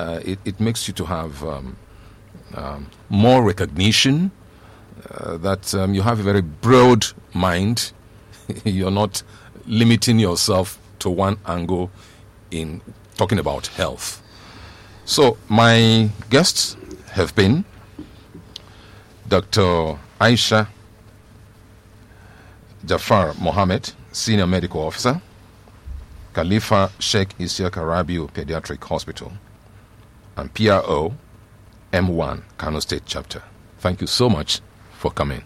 it makes you to have more recognition, that you have a very broad mind. You're not limiting yourself to one angle in talking about health. So my guests have been Dr. Aisha Jafar Mohammed, Senior Medical Officer, Khalifa Sheikh Isiaq Rabiu Pediatric Hospital, and PRO, M1, Kano State Chapter. Thank you so much for coming.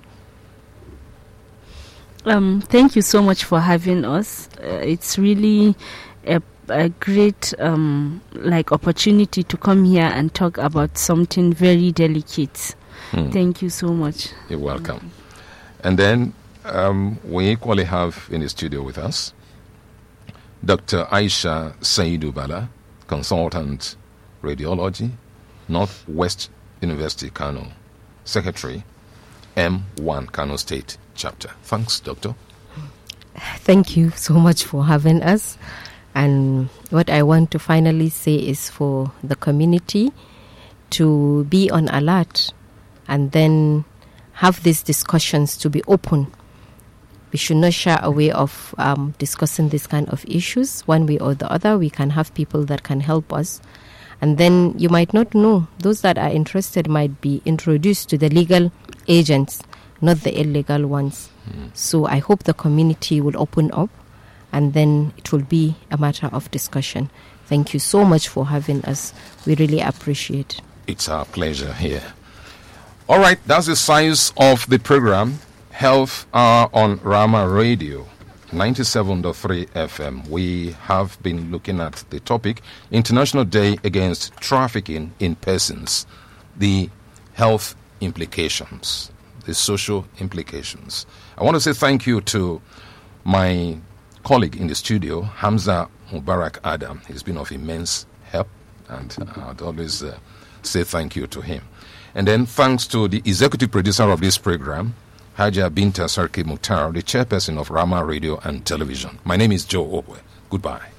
Thank you so much for having us. It's really a great opportunity to come here and talk about something very delicate. Thank you so much. You're welcome. And then we equally have in the studio with us Dr. Aisha Saidu Bala, Consultant Radiology, Northwest University Kano, Secretary, M1 Kano State Chapter. Thanks, Doctor. Thank you so much for having us. And what I want to finally say is for the community to be on alert and then have these discussions to be open. We should not shy away of discussing this kind of issues. One way or the other, we can have people that can help us. And then you might not know, those that are interested might be introduced to the legal agents, not the illegal ones. So I hope the community will open up and then it will be a matter of discussion. Thank you so much for having us. We really appreciate it. It's our pleasure here. All right, that's the size of the program, Health Hour on Rama Radio, 97.3 FM. We have been looking at the topic, International Day Against Trafficking in Persons, the health implications, the social implications. I want to say thank you to my colleague in the studio, Hamza Mubarak Adam. He's been of immense help, and I'd always say thank you to him. And then thanks to the executive producer of this program, Haja Binta Sarki Mukhtar, the chairperson of Rama Radio and Television. My name is Joe Obwe. Goodbye.